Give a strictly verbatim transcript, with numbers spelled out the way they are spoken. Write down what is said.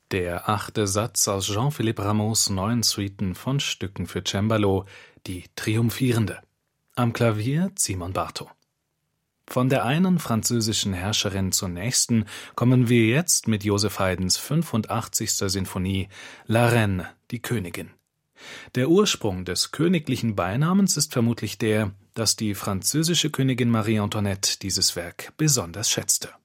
Der achte Satz aus Jean-Philippe Rameaus neuen Suiten von Stücken für Cembalo, die Triumphierende. Am Klavier Simon Bartho. Von der einen französischen Herrscherin zur nächsten kommen wir jetzt mit Joseph Haydns fünfundachtzigster Sinfonie La Reine, die Königin. Der Ursprung des königlichen Beinamens ist vermutlich der, dass die französische Königin Marie Antoinette dieses Werk besonders schätzte.